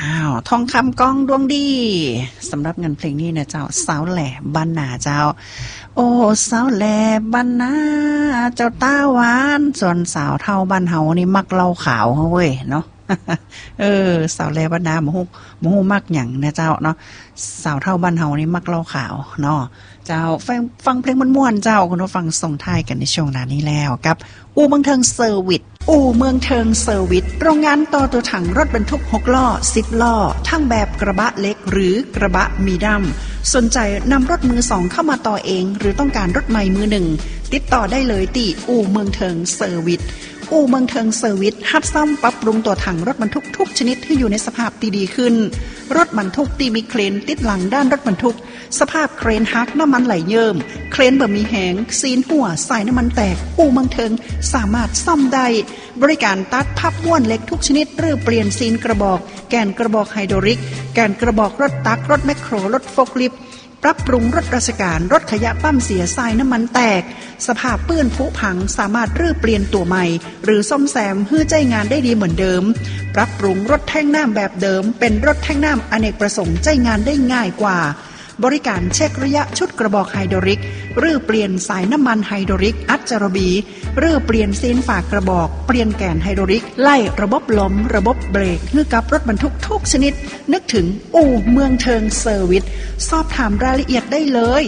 ทองคำกองดวงดีสำหรับงานเพลงนี้นะเจ้าสาวแหล่บ้านนาเจ้าโอ้สาวแหล่บ้านนาเจ้าตาหวานส่วนสาวเท่าบ้านเฮานี่มักเหล้าขาวเฮ้ยเนาะ สาวแหล่บ้านนาหมู่มักหยังนะเจ้าเนาะสาวเท่าบ้านเฮานี่มักเหล้าขาวเนาะเจ้าฟังเพลงม่วนๆเจ้าคุณผู้ฟังส่งท้ายกันในช่วงนี้แล้วกับอู่เมืองเทิงเซอร์วิสอู่เมืองเทิงเซอร์วิสโรงงานต่อตัวถังรถบรรทุก6ล้อ10ล้อทั้งแบบกระบะเล็กหรือกระบะมีดัมสนใจนำรถมือ2เข้ามาต่อเองหรือต้องการรถใหม่มือ1ติดต่อได้เลยที่อู่เมืองเทิงเซอร์วิสอู่เมืองเทิงเซอร์วิสรับซ่อมปรับปรุงตัวถังรถบรรทุกทุกชนิดให้อยู่ในสภาพที่ดีขึ้นรถบรรทุกที่มีเครนติดหลังด้านรถบรรทุกสภาพเครนหักน้ำมันไหลเยิ้มเครนบ่มีแหงซีนหัวสายน้ำมันแตกอู่เมืองเทิงสามารถซ่อมได้บริการตัดพับม้วนเหล็กทุกชนิดหรือเปลี่ยนซีนกระบอกแกนกระบอกไฮดรอลิกแกนกระบอกรถตักรถแมคโครรถโฟล์คลิฟต์ปรับปรุงรถราชการรถขยะปั้มเสียทรายน้ำมันแตกสภาพเปื้อนผุพังสามารถรื้อเปลี่ยนตัวใหม่หรือซ่อมแซมให้ใจงานได้ดีเหมือนเดิมปรับปรุงรถแท่งน้ำแบบเดิมเป็นรถแท่งน้ำอเนกประสงค์ใจงานได้ง่ายกว่าบริการเช็คระยะชุดกระบอกไฮดรอลิกรื้อเปลี่ยนสายน้ำมันไฮดรอลิกอัดจารบีรื้อเปลี่ยนซีนฝากระบอกเปลี่ยนแกนไฮดรอลิกไล่ระบบลมระบบเบรกให้กับรถบรรทุกทุกชนิดนึกถึงอู่เมืองเทิงเซอร์วิสสอบถามรายละเอียดได้เลย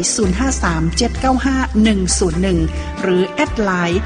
053-795-101หรือแอดไลน์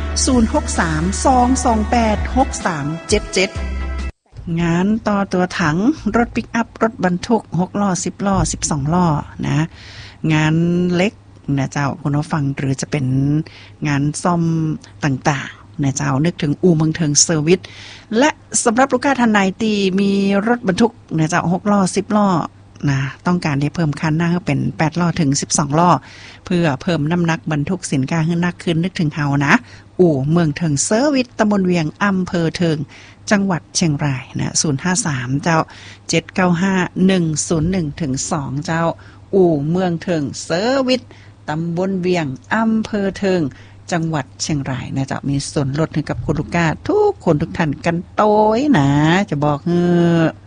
063-228-6377งานต่อตัวถังรถปิกอัพรถบรรทุก6ล้อ10ล้อ12ล้อนะงานเล็กนะเจ้าคุณผู้ฟังหรือจะเป็นงานซ่อมต่างๆนะเจ้านึกถึงอู่เมืองเทิงเซอร์วิสและสำหรับลูกค้าท่านใดที่มีรถบรรทุกนะเจ้า6ล้อ10ล้อนะต้องการให้เพิ่มคันหน้าให้เป็น8ล้อถึง12ล้อเพื่อเพิ่มน้ำหนักบรรทุกสินค้าให้หนักขึ้นนึกถึงเฮานะอู่เมืองเทิงเซอร์วิสตำบลเวียงอำเภอเทิงจังหวัดเชียงรายนะ053เจ้า795-101ถึง2เจ้าอู่เมืองเทิงเซอร์วิสตำบลเวียงอำเภอเทิงจังหวัดเชียงรายนะจะมีส่วนลดให้กับคุณลูกค้าทุกคนทุกท่านกันโต้ยนะจะบอก